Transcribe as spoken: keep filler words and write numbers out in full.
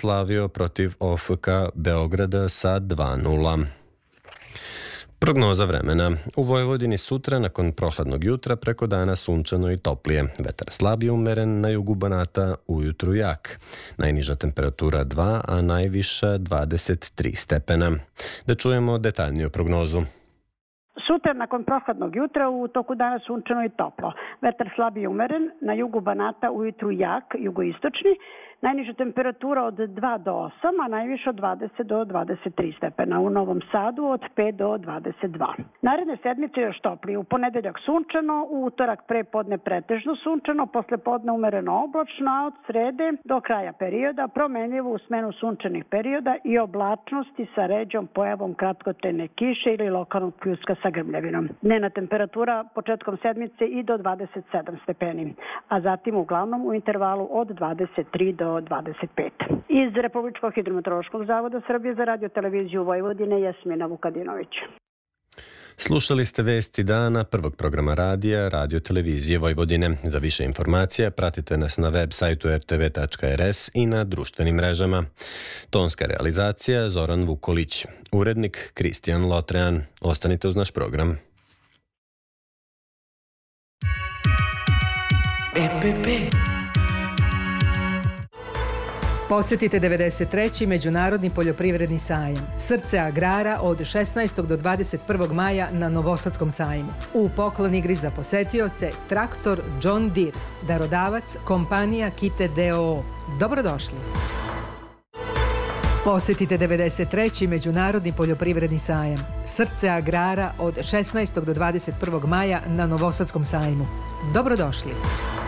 slavio protiv O F K Beograda sa dva nula. Prognoza vremena. U Vojvodini sutra, nakon prohladnog jutra, preko dana sunčano i toplije. Vetar slab i umeren, na jugu Banata ujutru jak. Najniža temperatura dva, a najviša dvadeset tri stepena. Da čujemo detaljniju prognozu. Sutra, nakon prohladnog jutra, u toku dana sunčano i toplo. Vetar slab i umeren, na jugu Banata ujutru jak, jugoistočni. Najniža temperatura od dva do osam, a najviše od dvadeset do dvadeset tri stepena. U Novom Sadu od pet do dvadeset dva. Naredne sedmice još toplije. U ponedeljak sunčano, u utorak pre podne pretežno sunčano, posle podne umereno oblačno, a od srede do kraja perioda promenljivo u smenu sunčanih perioda i oblačnosti sa ređom pojavom kratkotrajne kiše ili lokalnog pljuska sa grmljavinom. Dnevna temperatura početkom sedmice i do dvadeset sedam stepeni, a zatim uglavnom u intervalu od dvadeset tri do dvadeset pet. Iz Republičkog hidrometeorološkog zavoda Srbije za radio televiziju Vojvodine, Jasmina Vukadinović. Slušali ste vesti dana prvog programa radija Radio televizije Vojvodine. Za više informacija pratite nas na web sajtu er te ve tačka er es i na društvenim mrežama. Tonska realizacija Zoran Vukolić. Urednik Kristijan Lotrean. Ostanite uz naš program. E P P. Posjetite devedeset treći Međunarodni poljoprivredni sajam. Srce agrara od šesnaestog do dvadeset prvog maja na Novosadskom sajmu. U poklon igri za posetioce traktor John Deere, darodavac kompanija Kite d o o. Dobrodošli! Posjetite devedeset treći Međunarodni poljoprivredni sajam. Srce agrara od šesnaestog do dvadeset prvog maja na Novosadskom sajmu. Dobrodošli!